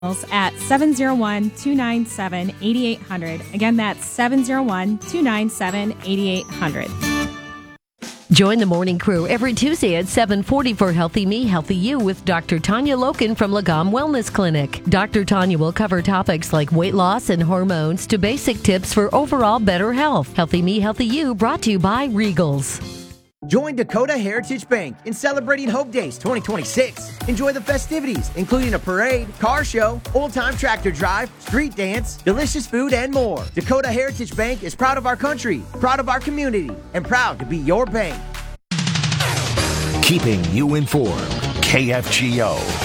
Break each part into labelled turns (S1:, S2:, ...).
S1: at 701-297-8800. Again, that's 701-297-8800.
S2: Join the morning crew every Tuesday at 7:40 for Healthy Me, Healthy You with Dr. Tanya Loken from Lagom Wellness Clinic. Dr. Tanya will cover topics like weight loss and hormones to basic tips for overall better health. Healthy Me, Healthy You brought to you by Regals.
S3: Join Dakota Heritage Bank in celebrating Hope Days 2026. Enjoy the festivities, including a parade, car show, old-time tractor drive, street dance, delicious food, and more. Dakota Heritage Bank is proud of our country, proud of our community, and proud to be your bank.
S4: Keeping you informed. KFGO.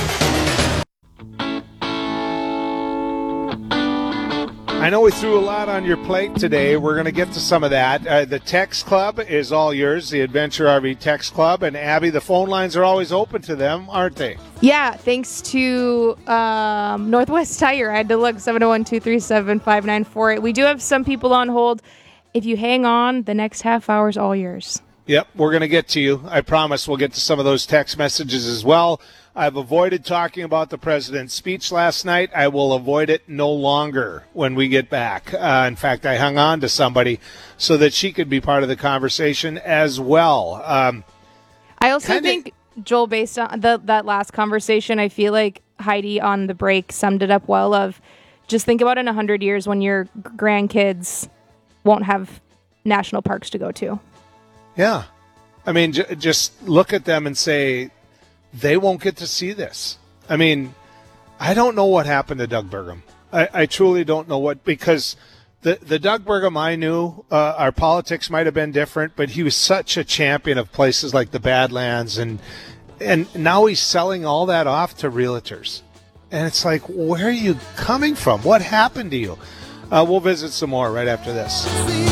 S5: I know we threw a lot on your plate today. We're going to get to some of that. The Text Club is all yours, the Adventure RV Text Club. And Abby, the phone lines are always open to them, aren't they?
S6: Yeah, thanks to Northwest Tire. I had to look, 701-237-5948. We do have some people on hold. If you hang on, the next half hour is all yours.
S5: Yep, we're going to get to you. I promise we'll get to some of those text messages as well. I've avoided talking about the president's speech last night. I will avoid it no longer when we get back. In fact, I hung on to somebody so that she could be part of the conversation as well.
S6: I also think, Joel, based on that last conversation, I feel like Heidi on the break summed it up well of just think about in 100 years when your grandkids won't have national parks to go to.
S5: Yeah. I mean, just look at them and say, they won't get to see this. I mean, I don't know what happened to Doug Burgum. I truly don't know what, because the Doug Burgum I knew, our politics might have been different, but he was such a champion of places like the Badlands, and now he's selling all that off to realtors. And it's like, where are you coming from? What happened to you? We'll visit some more right after this.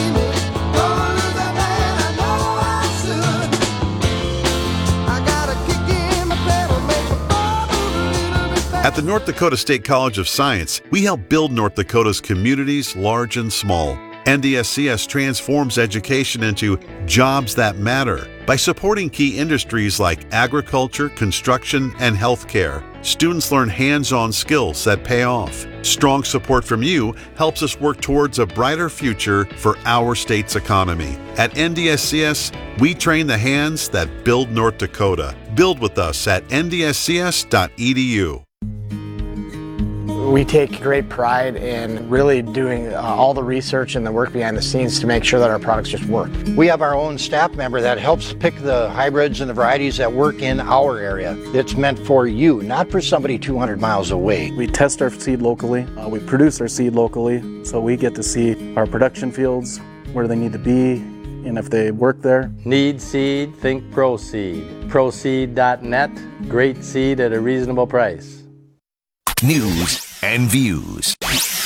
S7: At the North Dakota State College of Science, we help build North Dakota's communities, large and small. NDSCS transforms education into jobs that matter by supporting key industries like agriculture, construction, and healthcare. Students learn hands-on skills that pay off. Strong support from you helps us work towards a brighter future for our state's economy. At NDSCS, we train the hands that build North Dakota. Build with us at ndscs.edu.
S8: We take great pride in really doing all the research and the work behind the scenes to make sure that our products just work.
S9: We have our own staff member that helps pick the hybrids and the varieties that work in our area. It's meant for you, not for somebody 200 miles away.
S10: We test our seed locally. We produce our seed locally, so we get to see our production fields, where they need to be, and if they work there.
S11: Need seed? Think ProSeed. ProSeed.net. Great seed at a reasonable price.
S4: News and views.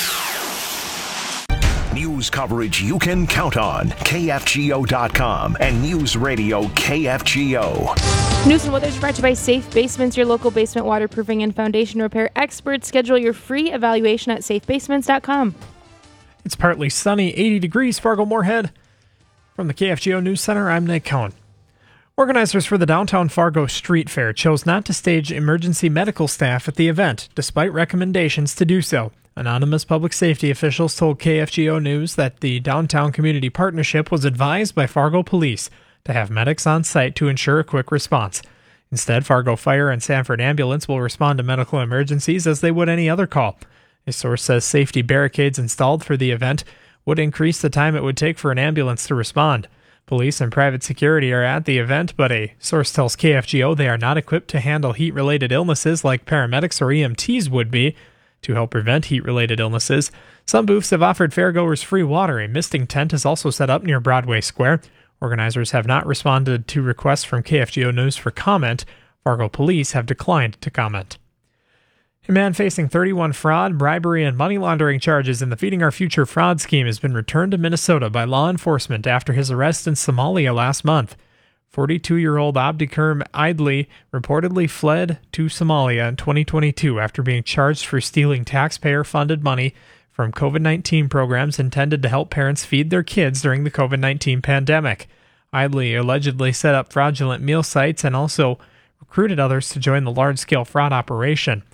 S4: News coverage you can count on. KFGO.com and News Radio KFGO.
S6: News and weather is brought to you by Safe Basements, your local basement waterproofing and foundation repair experts. Schedule your free evaluation at safebasements.com.
S12: It's partly sunny, 80 degrees, Fargo-Moorhead. From the KFGO News Center, I'm Nick Cohen. Organizers for the Downtown Fargo Street Fair chose not to stage emergency medical staff at the event, despite recommendations to do so. Anonymous public safety officials told KFGO News that the Downtown Community Partnership was advised by Fargo Police to have medics on site to ensure a quick response. Instead, Fargo Fire and Sanford Ambulance will respond to medical emergencies as they would any other call. A source says safety barricades installed for the event would increase the time it would take for an ambulance to respond. Police and private security are at the event, but a source tells KFGO they are not equipped to handle heat-related illnesses like paramedics or EMTs would be. To help prevent heat-related illnesses, some booths have offered fairgoers free water. A misting tent is also set up near Broadway Square. Organizers have not responded to requests from KFGO News for comment. Fargo police have declined to comment. A man facing 31 fraud, bribery, and money laundering charges in the Feeding Our Future fraud scheme has been returned to Minnesota by law enforcement after his arrest in Somalia last month. 42-year-old Abdikerm Idley reportedly fled to Somalia in 2022 after being charged for stealing taxpayer-funded money from COVID-19 programs intended to help parents feed their kids during the COVID-19 pandemic. Idley allegedly set up fraudulent meal sites and also recruited others to join the large-scale fraud operation.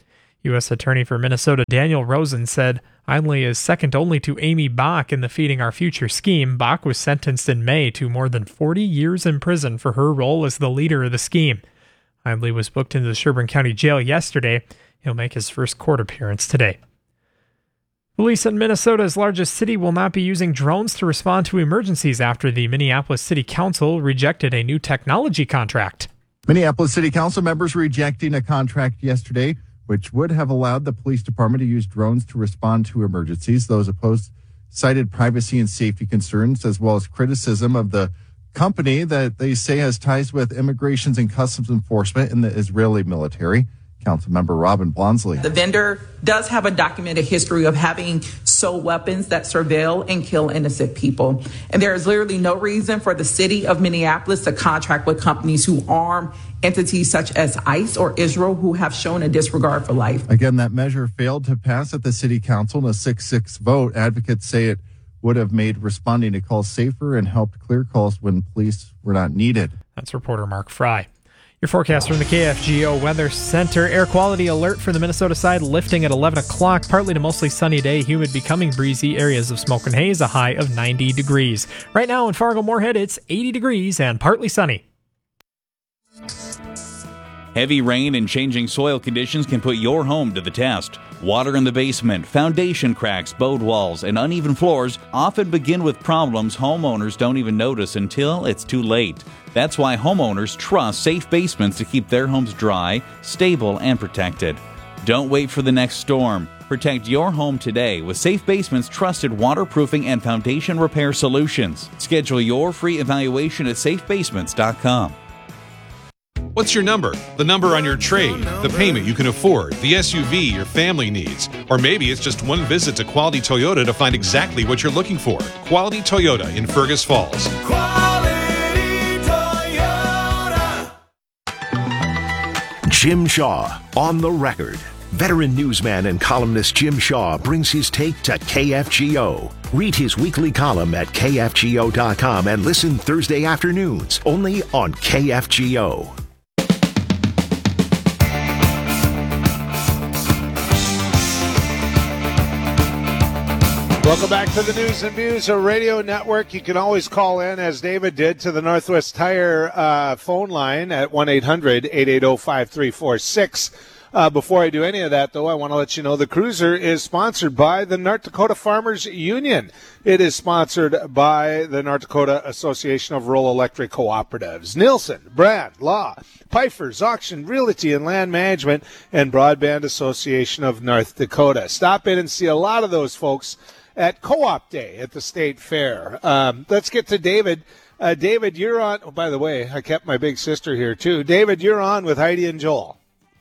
S12: U.S. Attorney for Minnesota Daniel Rosen said Einley is second only to Amy Bach in the Feeding Our Future scheme. Bach was sentenced in May to more than 40 years in prison for her role as the leader of the scheme. Einley was booked into the Sherburne County Jail yesterday. He'll make his first court appearance today. Police in Minnesota's largest city will not be using drones to respond to emergencies after the Minneapolis City Council rejected a new technology contract.
S13: Minneapolis City Council members rejecting a contract yesterday which would have allowed the police department to use drones to respond to emergencies. Those opposed cited privacy and safety concerns, as well as criticism of the company that they say has ties with immigrations and customs enforcement in the Israeli military. Councilmember Robin Blonsley.
S14: The vendor does have a documented history of having sold weapons that surveil and kill innocent people. And there is literally no reason for the city of Minneapolis to contract with companies who arm entities such as ICE or Israel, who have shown a disregard for life.
S13: Again, that measure failed to pass at the city council in a 6-6 vote. Advocates say it would have made responding to calls safer and helped clear calls when police were not needed.
S12: That's reporter Mark Fry. Your forecast from the KFGO Weather Center. Air quality alert for the Minnesota side lifting at 11 o'clock. Partly to mostly sunny day. Humid becoming breezy. Areas of smoke and haze. A high of 90 degrees. Right now in Fargo-Moorhead, it's 80 degrees and partly sunny.
S15: Heavy rain and changing soil conditions can put your home to the test. Water in the basement, foundation cracks, bowed walls, and uneven floors often begin with problems homeowners don't even notice until it's too late. That's why homeowners trust Safe Basements to keep their homes dry, stable, and protected. Don't wait for the next storm. Protect your home today with Safe Basements' trusted waterproofing and foundation repair solutions. Schedule your free evaluation at safebasements.com.
S16: What's your number? The number on your trade, the payment you can afford, the SUV your family needs. Or maybe it's just one visit to Quality Toyota to find exactly what you're looking for. Quality Toyota in Fergus Falls.
S4: Quality Toyota. Jim Shaw on the record. Veteran newsman and columnist Jim Shaw brings his take to KFGO. Read his weekly column at KFGO.com and listen Thursday afternoons only on KFGO.
S5: Welcome back to the News and Views Radio Network. You can always call in, as David did, to the Northwest Tire phone line at 1-800-880-5346. Before I do any of that, though, I want to let you know the Cruiser is sponsored by the North Dakota Farmers Union. It is sponsored by the North Dakota Association of Rural Electric Cooperatives, Nielsen, Brand, Law, Pfeiffer's Auction, Realty and Land Management, and Broadband Association of North Dakota. Stop in and see a lot of those folks at Co-op Day at the State Fair. Let's get to David. David, you're on. Oh, by the way, I kept my big sister here, too. David, you're on with Heidi and Joel.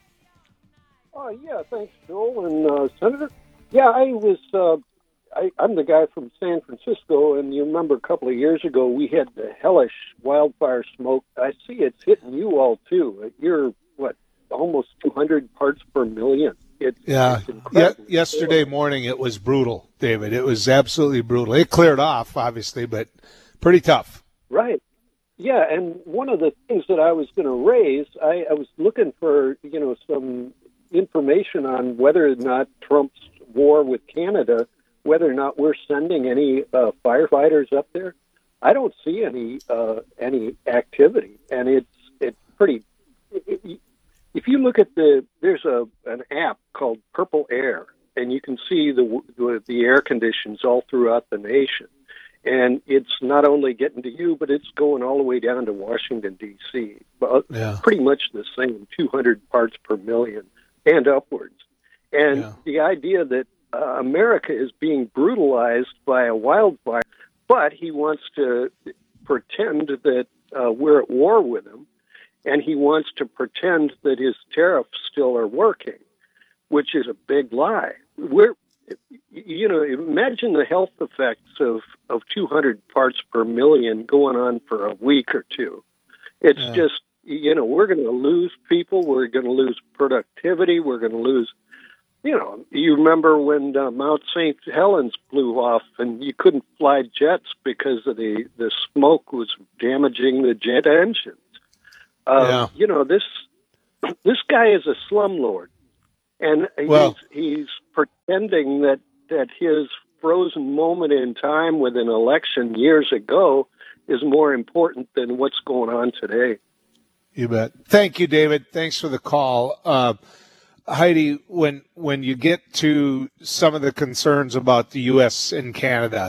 S17: Yeah, thanks, Joel and Senator. Yeah, I'm the guy from San Francisco, and you remember a couple of years ago we had the hellish wildfire smoke. I see it's hitting you all, too. You're, almost 200 parts per million. It's incredible.
S5: Yesterday morning it was brutal, David. It was absolutely brutal. It cleared off, obviously, but pretty tough.
S17: Right. Yeah, and one of the things that I was going to raise, I was looking for, some information on whether or not Trump's war with Canada, whether or not we're sending any firefighters up there. I don't see any activity, and it's pretty. If you look at there's an app called Purple Air, and you can see the air conditions all throughout the nation, and it's not only getting to you, but it's going all the way down to Washington D.C. Pretty much the same, 200 parts per million and upwards. And the idea that America is being brutalized by a wildfire, but he wants to pretend that we're at war with him, and he wants to pretend that his tariffs still are working, which is a big lie. Imagine the health effects of 200 parts per million going on for a week or two. It's just, we're going to lose people. We're going to lose productivity. We're going to lose, you remember when Mount St. Helens blew off and you couldn't fly jets because of the smoke was damaging the jet engines. This guy is a slumlord. And he's pretending that his frozen moment in time with an election years ago is more important than what's going on today.
S5: You bet. Thank you, David. Thanks for the call. Heidi, when you get to some of the concerns about the U.S. and Canada,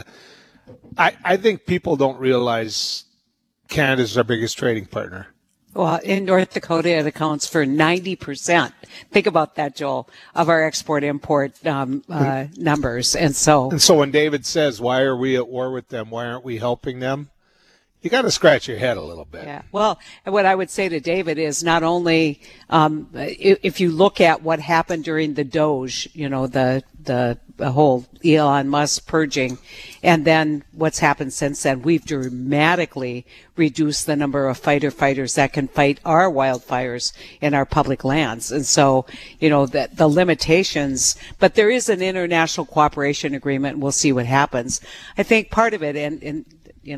S5: I think people don't realize Canada's our biggest trading partner.
S18: Well, in North Dakota, it accounts for 90%. Think about that, Joel, of our export-import numbers. And so
S5: when David says, why are we at war with them? Why aren't we helping them? You got to scratch your head a little bit.
S18: Yeah. Well, what I would say to David is not only if you look at what happened during the Doge, the whole Elon Musk purging, and then what's happened since then, we've dramatically reduced the number of fighters that can fight our wildfires in our public lands. And so, the limitations, but there is an international cooperation agreement, and we'll see what happens. I think part of it, and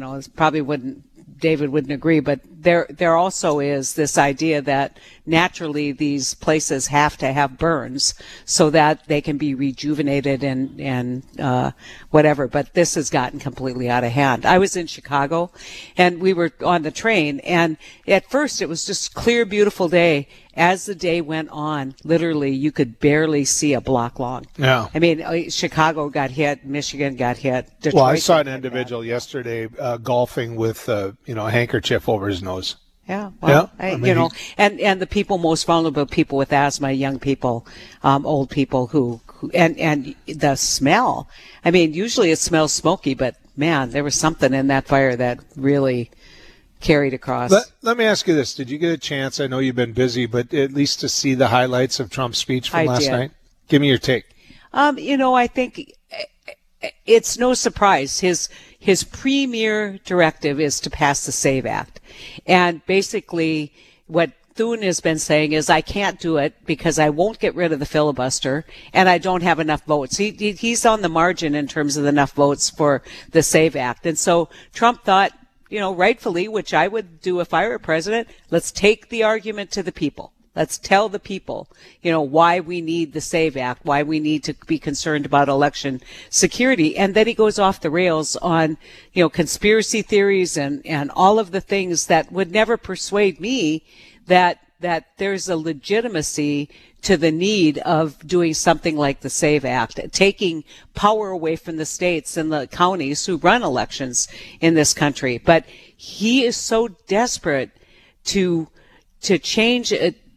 S18: David wouldn't agree, but there also is this idea that naturally these places have to have burns so that they can be rejuvenated and whatever. But this has gotten completely out of hand. I was in Chicago, and we were on the train, and at first it was just clear, beautiful day. As the day went on, literally you could barely see a block long.
S5: Yeah.
S18: I mean, Chicago got hit, Michigan got hit. Detroit,
S5: well, I saw an individual yesterday golfing with a handkerchief over his nose.
S18: Yeah. Well, yeah. And the people most vulnerable, people with asthma, young people, old people who and the smell. I mean, usually it smells smoky, but man, there was something in that fire that really carried across.
S5: Let me ask you this. Did you get a chance, I know you've been busy, but at least to see the highlights of Trump's speech from last night? Give me your take.
S18: I think it's no surprise. His premier directive is to pass the SAVE Act. And basically what Thune has been saying is, I can't do it because I won't get rid of the filibuster and I don't have enough votes. He's on the margin in terms of enough votes for the SAVE Act. And so Trump thought, rightfully, which I would do if I were president, let's take the argument to the people. Let's tell the people, why we need the SAVE Act, why we need to be concerned about election security. And then he goes off the rails on, conspiracy theories and all of the things that would never persuade me that there's a legitimacy to the need of doing something like the SAVE Act, taking power away from the states and the counties who run elections in this country. But he is so desperate to change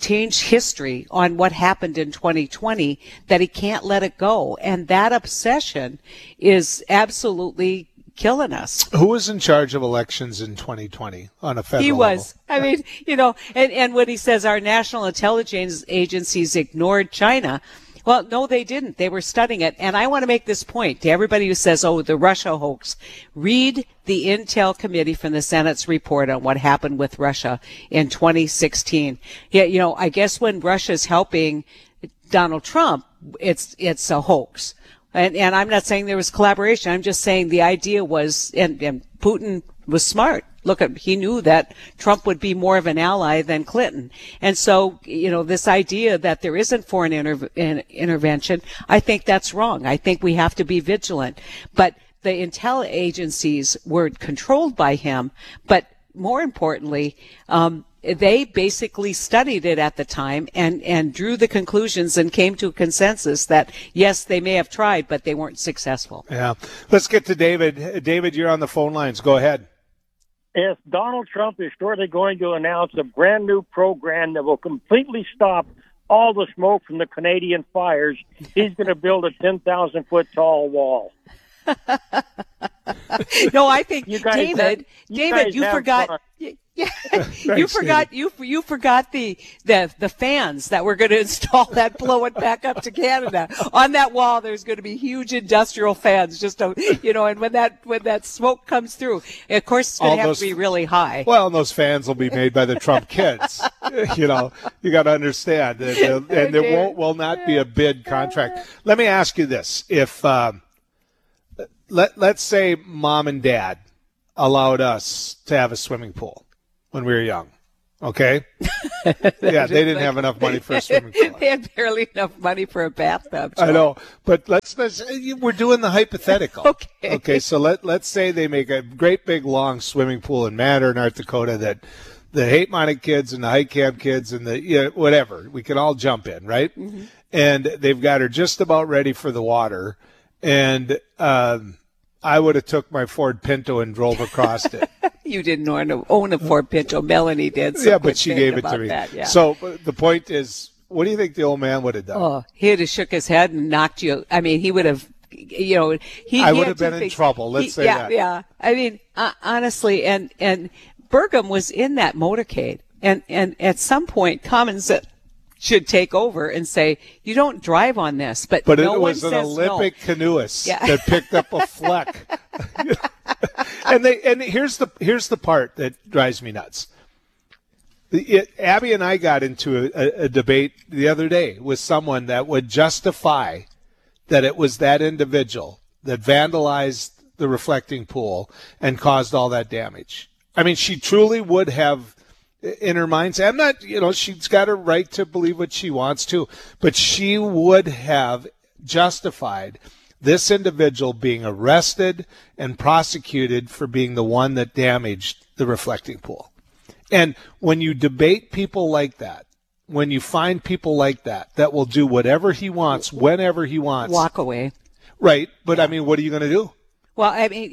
S18: history on what happened in 2020 that he can't let it go. And that obsession is absolutely killing us.
S5: Who was in charge of elections in 2020 on a federal level?
S18: He was. I mean, and when he says our national intelligence agencies ignored China, well, no, they didn't. They were studying it. And I want to make this point to everybody who says, the Russia hoax. Read the Intel Committee from the Senate's report on what happened with Russia in 2016. Yeah, I guess when Russia's helping Donald Trump, it's a hoax. And I'm not saying there was collaboration. I'm just saying the idea was, and Putin was smart. Look, he knew that Trump would be more of an ally than Clinton. And so, this idea that there isn't foreign intervention, I think that's wrong. I think we have to be vigilant. But the intel agencies were controlled by him. But more importantly, they basically studied it at the time and drew the conclusions and came to a consensus that, yes, they may have tried, but they weren't successful.
S5: Yeah. Let's get to David. David, you're on the phone lines. Go ahead.
S19: If Donald Trump is shortly going to announce a brand new program that will completely stop all the smoke from the Canadian fires, he's going to build a 10,000-foot tall wall.
S18: No, I think David, you forgot. Yeah, you forgot the fans that we're going to install that blow it back up to Canada. On that wall, there's going to be huge industrial fans, and when that smoke comes through, of course it's going to have to be really high.
S5: Well, and those fans will be made by the Trump kids. You got to understand, and there will not be a bid contract. Let me ask you this: if let's say mom and dad allowed us to have a swimming pool when we were young, Okay? Yeah, they didn't have enough money for a swimming pool.
S18: They had barely enough money for a bathtub.
S5: I know, but let's we're doing the hypothetical.
S18: Okay,
S5: so let's say they make a great big long swimming pool in Manor, North Dakota that the Haight Montic kids and the high camp kids and the whatever, we can all jump in, right? Mm-hmm. And they've got her just about ready for the water, and I would have took my Ford Pinto and drove across it.
S18: You didn't own a Ford Pinto. Melanie did. So
S5: yeah, but she gave it to me.
S18: That, yeah.
S5: So the point is, what do you think the old man would have done?
S18: Oh, he'd have shook his head and knocked you. I mean, he would have,
S5: I would have been in trouble. Let's say that.
S18: Yeah. I mean, honestly, and Burgum was in that motorcade. And at some point, common sense should take over and say, you don't drive on this. But no
S5: it was
S18: one
S5: an
S18: says
S5: Olympic
S18: no.
S5: canoeist that picked up a fleck. and here's the part that drives me nuts. Abby and I got into a debate the other day with someone that would justify that it was that individual that vandalized the reflecting pool and caused all that damage. I mean, she truly would have in her mind say, I'm not, she's got a right to believe what she wants to, but she would have justified this individual being arrested and prosecuted for being the one that damaged the reflecting pool. And when you debate people like that, when you find people like that will do whatever he wants, whenever he wants.
S18: Walk away.
S5: Right. But I mean, what are you going to do?
S18: Well, I mean,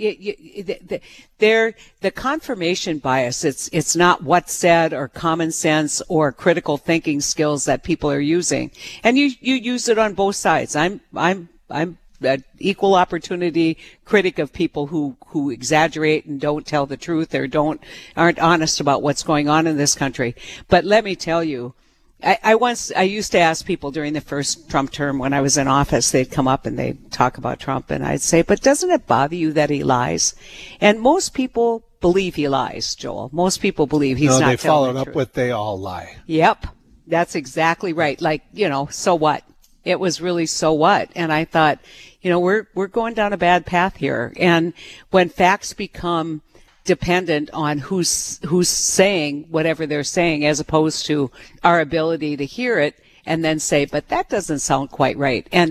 S18: the confirmation bias, it's not what's said or common sense or critical thinking skills that people are using. And you use it on both sides. I'm an equal opportunity critic of people who exaggerate and don't tell the truth or aren't honest about what's going on in this country. But let me tell you, I used to ask people during the first Trump term when I was in office, they'd come up and they'd talk about Trump, and I'd say, but doesn't it bother you that he lies? And most people believe he lies, Joel. Most people believe he's not telling the truth.
S5: They followed up with, they all lie.
S18: Yep. That's exactly right. Like, so what? It was really so what? And I thought, we're going down a bad path here. And when facts become dependent on who's saying whatever they're saying, as opposed to our ability to hear it and then say, but that doesn't sound quite right. And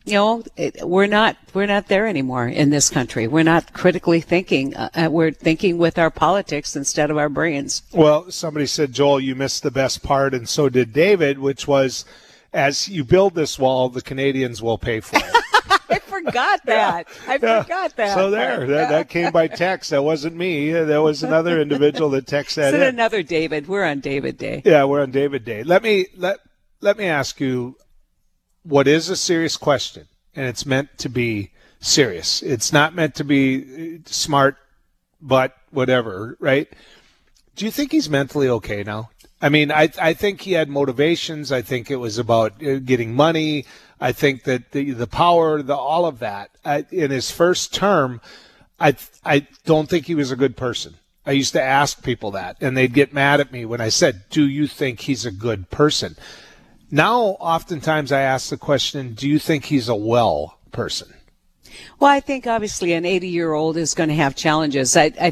S18: we're not there anymore in this country. We're not critically thinking. We're thinking with our politics instead of our brains.
S5: Well, somebody said, Joel, you missed the best part, and so did David, which was, as you build this wall, the Canadians will pay for it.
S18: I forgot that. I forgot that.
S5: So there, that came by text. That wasn't me. That was another individual that texted that.
S18: Is it another David? We're on David Day.
S5: Yeah, we're on David Day. Let me ask you what is a serious question, and it's meant to be serious. It's not meant to be smart, but whatever, right? Do you think he's mentally okay now? I mean, I think he had motivations. I think it was about getting money. I think that the power, all of that. In his first term, I don't think he was a good person. I used to ask people that, and they'd get mad at me when I said, do you think he's a good person? Now, oftentimes I ask the question, do you think he's a well person?
S18: Well, I think obviously an 80-year-old is going to have challenges.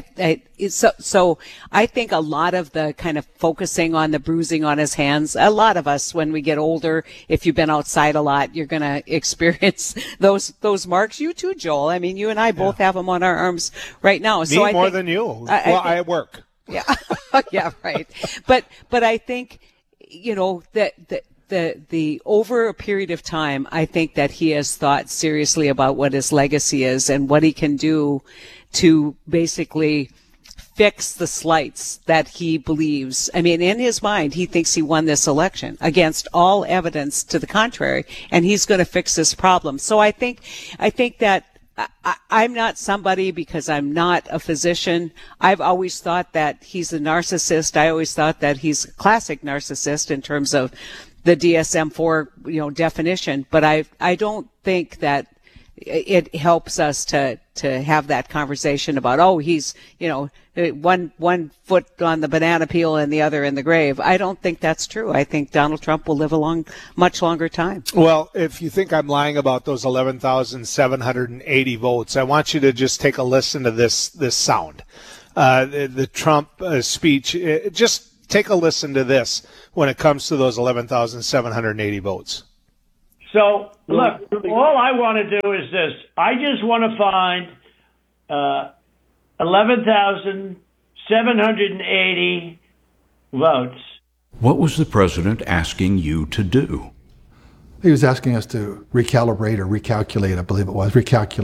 S18: So I think a lot of the kind of focusing on the bruising on his hands, a lot of us when we get older, if you've been outside a lot, you're going to experience those marks. You too, Joel. I mean, you and I both have them on our arms right now.
S5: Me more than you. I work.
S18: Yeah. Yeah, right. But I think, that the over a period of time, I think that he has thought seriously about what his legacy is and what he can do to basically fix the slights that he believes. I mean, in his mind, he thinks he won this election against all evidence to the contrary, and he's going to fix this problem. So I think that I'm not somebody, because I'm not a physician. I've always thought that he's a narcissist. I always thought that he's a classic narcissist in terms of the DSM-4, definition, but I don't think that it helps us to have that conversation about, he's, one foot on the banana peel and the other in the grave. I don't think that's true. I think Donald Trump will live a much longer time.
S5: Well, if you think I'm lying about those 11,780 votes, I want you to just take a listen to this sound. The Trump speech, just Take a listen to this when it comes to those 11,780 votes.
S20: So, look, all I want to do is this. I just want to find 11,780 votes.
S21: What was the president asking you to do?
S22: He was asking us to recalibrate or recalculate, I believe it was,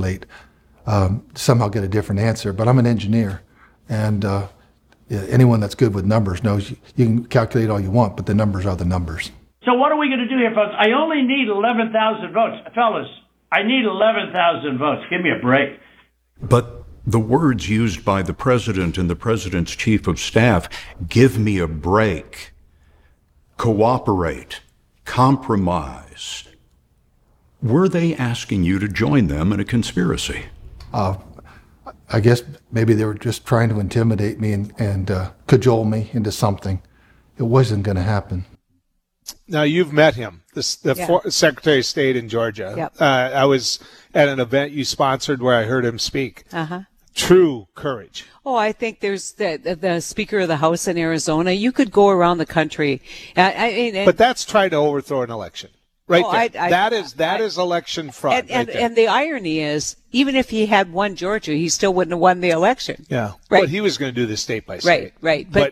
S22: somehow get a different answer. But I'm an engineer, and anyone that's good with numbers knows you can calculate all you want, but the numbers are the numbers.
S20: So what are we going to do here, folks? I only need 11,000 votes. Fellas, I need 11,000 votes. Give me a break.
S21: But the words used by the president and the president's chief of staff, give me a break, cooperate, compromise. Were they asking you to join them in a conspiracy?
S22: I guess maybe they were just trying to intimidate me and cajole me into something. It wasn't going to happen.
S5: Now, you've met him, Secretary of State in Georgia.
S18: Yep.
S5: I was at an event you sponsored where I heard him speak. True courage.
S18: Oh, I think there's the Speaker of the House in Arizona. You could go around the country.
S5: But that's trying to overthrow an election. Right there. That is election fraud.
S18: And the irony is, even if he had won Georgia, he still wouldn't have won the election.
S5: Yeah.
S18: Right.
S5: But he was going to do this state by state.
S18: Right. But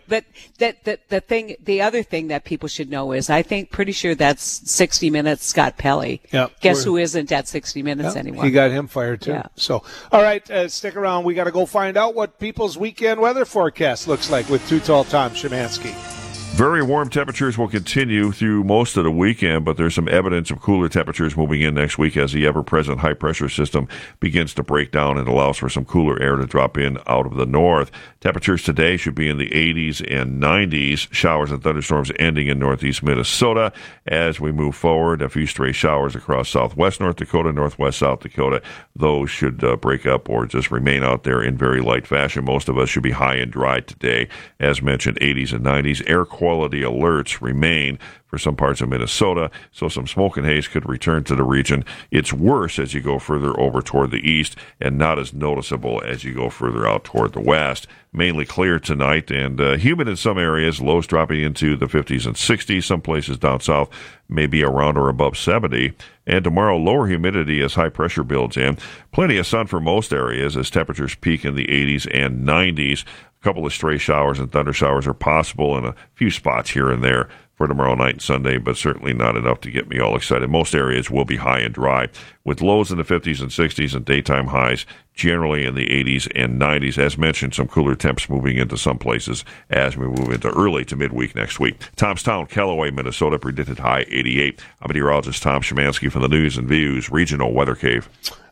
S18: the other thing that people should know is, I think pretty sure that's 60 Minutes Scott Pelley.
S5: Yeah.
S18: Guess who isn't at 60 Minutes anymore?
S5: He got him fired too.
S18: Yeah.
S5: So, all right, stick around. We got to go find out what people's weekend weather forecast looks like with Too Tall Tom Szymanski.
S23: Very warm temperatures will continue through most of the weekend, but there's some evidence of cooler temperatures moving in next week as the ever-present high-pressure system begins to break down and allows for some cooler air to drop in out of the north. Temperatures today should be in the 80s and 90s. Showers and thunderstorms ending in northeast Minnesota. As we move forward, a few stray showers across southwest North Dakota, northwest South Dakota. Those should break up or just remain out there in very light fashion. Most of us should be high and dry today. As mentioned, 80s and 90s. Air quality alerts remain for some parts of Minnesota, so some smoke and haze could return to the region. It's worse as you go further over toward the east and not as noticeable as you go further out toward the west. Mainly clear tonight and humid in some areas, lows dropping into the 50s and 60s. Some places down south may be around or above 70. And tomorrow, lower humidity as high pressure builds in. Plenty of sun for most areas as temperatures peak in the 80s and 90s. A couple of stray showers and thunder showers are possible in a few spots here and there for tomorrow night and Sunday, but certainly not enough to get me all excited. Most areas will be high and dry, with lows in the 50s and 60s and daytime highs generally in the 80s and 90s. As mentioned, some cooler temps moving into some places as we move into early to midweek next week. Thomastown, Callaway, Minnesota, predicted high 88. I'm meteorologist Tom Szymanski from the News and Views Regional Weather Cave.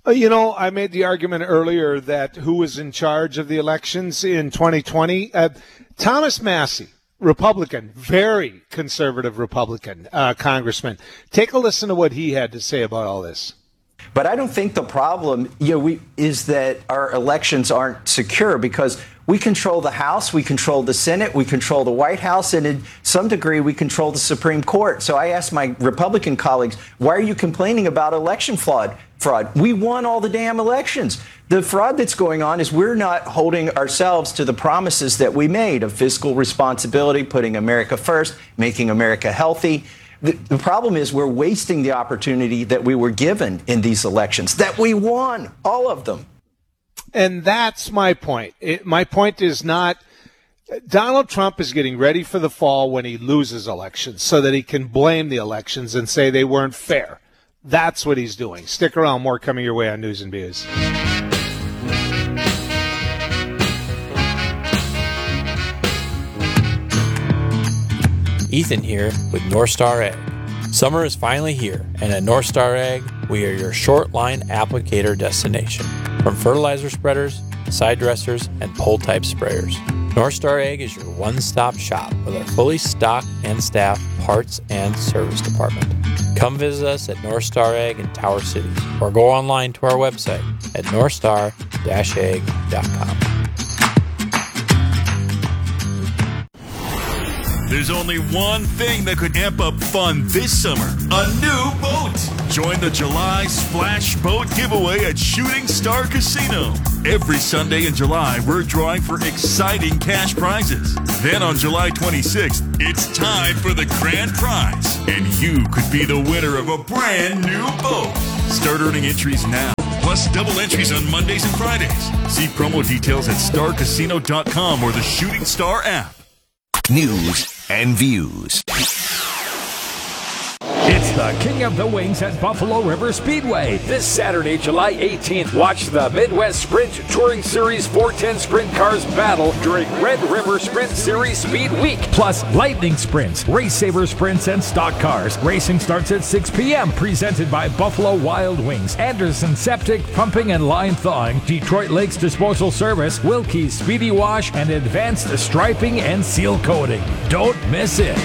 S5: I made the argument earlier that who was in charge of the elections in 2020? Thomas Massie. Republican, very conservative Republican congressman. Take a listen to what he had to say about all this.
S24: But I don't think the problem, is that our elections aren't secure because we control the House, we control the Senate, we control the White House, and in some degree we control the Supreme Court. So I asked my Republican colleagues, why are you complaining about election fraud? We won all the damn elections. The fraud that's going on is we're not holding ourselves to the promises that we made of fiscal responsibility, putting America first, making America healthy. The problem is we're wasting the opportunity that we were given in these elections, that we won, all of them.
S5: And that's my point. My point is not Donald Trump is getting ready for the fall when he loses elections so that he can blame the elections and say they weren't fair. That's what he's doing. Stick around. More coming your way on News and Views.
S25: Ethan here with North Star Ag. Summer is finally here, and at North Star Ag, we are your short line applicator destination. From fertilizer spreaders, side dressers, and pole-type sprayers, North Star Ag is your one-stop shop with our fully stocked and staffed parts and service department. Come visit us at North Star Ag in Tower Cities, or go online to our website at northstar-ag.com.
S1: There's only one thing that could amp up fun this summer. A new boat. Join the July Splash Boat giveaway at Shooting Star Casino. Every Sunday in July, we're drawing for exciting cash prizes. Then on July 26th, it's time for the grand prize. And you could be the winner of a brand new boat. Start earning entries now. Plus double entries on Mondays and Fridays. See promo details at starcasino.com or the Shooting Star app.
S4: News and views.
S2: It's the King of the Wings at Buffalo River Speedway. This Saturday, July 18th, watch the Midwest Sprint Touring Series 410 Sprint Cars battle during Red River Sprint Series Speed Week. Plus, lightning sprints, race saver sprints, and stock cars. Racing starts at 6 p.m. Presented by Buffalo Wild Wings, Anderson Septic Pumping and Line Thawing, Detroit Lakes Disposal Service, Wilkie's Speedy Wash, and Advanced Striping and Seal Coating. Don't miss it.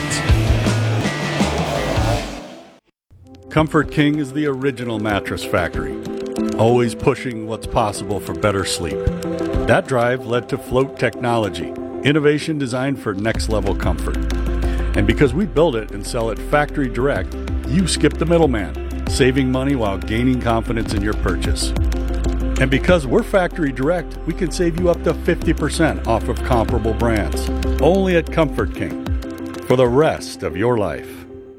S3: Comfort King is the original mattress factory, always pushing what's possible for better sleep. That drive led to Float Technology, innovation designed for next-level comfort. And because we build it and sell it factory direct, you skip the middleman, saving money while gaining confidence in your purchase. And because we're factory direct, we can save you up to 50% off of comparable brands, only at Comfort King, for the rest of your life.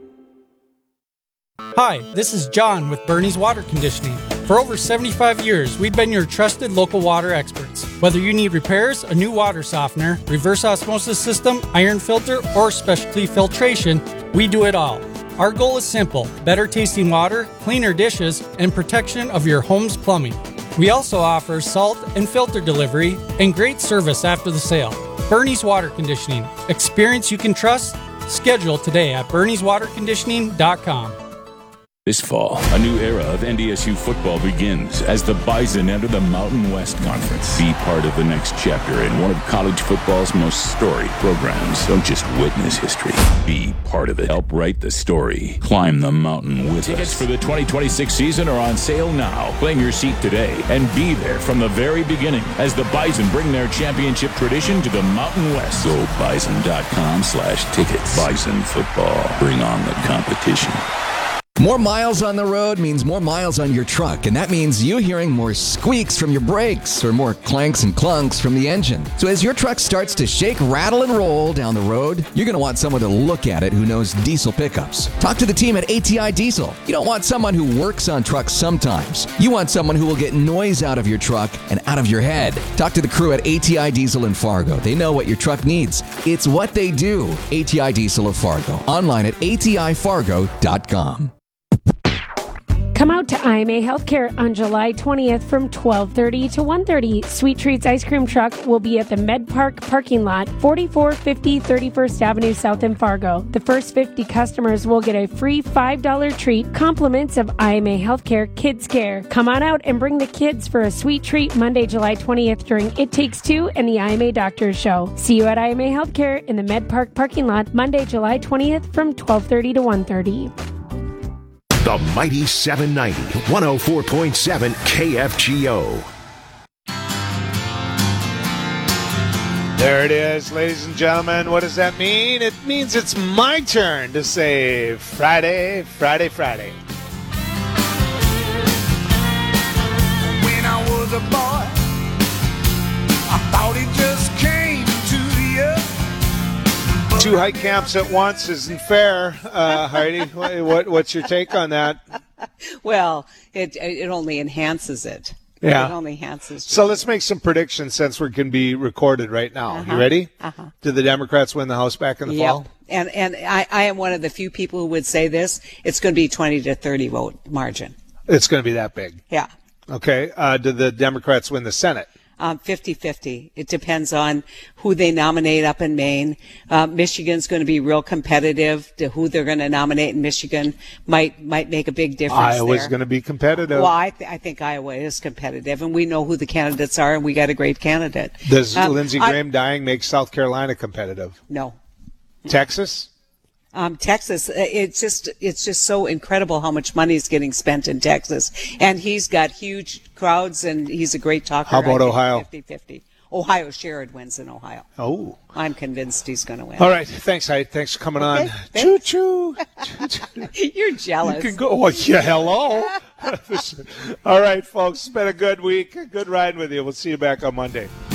S7: Hi, this is John with Bernie's Water Conditioning. For over 75 years, we've been your trusted local water experts. Whether you need repairs, a new water softener, reverse osmosis system, iron filter, or specialty filtration, we do it all. Our goal is simple: better tasting water, cleaner dishes, and protection of your home's plumbing. We also offer salt and filter delivery and great service after the sale. Bernie's Water Conditioning. Experience you can trust. Schedule today at bernieswaterconditioning.com.
S8: This fall, a new era of NDSU football begins as the Bison enter the Mountain West Conference. Be part of the next chapter in one of college football's most storied programs. Don't just witness history. Be part of it. Help write the story. Climb the mountain with us. Tickets for the 2026 season are on sale now. Claim your seat today and be there from the very beginning as the Bison bring their championship tradition to the Mountain West. Go bison.com/tickets. Bison football. Bring on the competition.
S26: More miles on the road means more miles on your truck, and that means you hearing more squeaks from your brakes or more clanks and clunks from the engine. So as your truck starts to shake, rattle, and roll down the road, you're going to want someone to look at it who knows diesel pickups. Talk to the team at ATI Diesel. You don't want someone who works on trucks sometimes. You want someone who will get noise out of your truck and out of your head. Talk to the crew at ATI Diesel in Fargo. They know what your truck needs. It's what they do. ATI Diesel of Fargo. Online at atifargo.com.
S27: Come out to IMA Healthcare on July 20th from 12:30 to 1:30. Sweet Treats Ice Cream Truck will be at the Med Park parking lot, 4450 31st Avenue South in Fargo. The first 50 customers will get a free $5 treat, compliments of IMA Healthcare Kids Care. Come on out and bring the kids for a sweet treat Monday, July 20th during It Takes Two and the IMA Doctors Show. See you at IMA Healthcare in the Med Park parking lot Monday, July 20th from 12:30 to 1:30.
S4: The Mighty 790, 104.7 KFGO.
S5: There it is, ladies and gentlemen. What does that mean? It means it's my turn to say Friday, Friday, Friday.
S28: When I was a boy, I thought it just came to the earth.
S5: Two hike camps at once isn't fair, Heidi. What's your take on that?
S18: Well, it only enhances it.
S5: Yeah.
S18: It only enhances.
S5: So let's make some predictions since we can be recorded right now. You ready? Did the Democrats win the House back in the fall?
S18: And I am one of the few people who would say this. It's going to be 20 to 30 vote margin.
S5: It's going to be that big.
S18: Yeah.
S5: Okay. Did the Democrats win the Senate?
S18: 50-50. It depends on who they nominate up in Maine. Michigan's going to be real competitive. To who they're going to nominate in Michigan might make a big difference.
S5: Iowa's going to be competitive.
S18: Well, I think Iowa is competitive, and we know who the candidates are, and we got a great candidate.
S5: Does Lindsey Graham dying make South Carolina competitive?
S18: No.
S5: Texas?
S18: Texas, it's just so incredible how much money is getting spent in Texas, and he's got huge crowds, and he's a great talker.
S5: How about Ohio?
S18: 50-50. Ohio Sherrod wins in Ohio.
S5: Oh.
S18: I'm convinced he's going to win.
S5: All right. Thanks, Heidi. Thanks for coming on.
S18: Thanks.
S5: Choo-choo.
S18: You're jealous.
S5: You can go. Oh, yeah, hello. All right, folks. It's been a good week. Good ride with you. We'll see you back on Monday.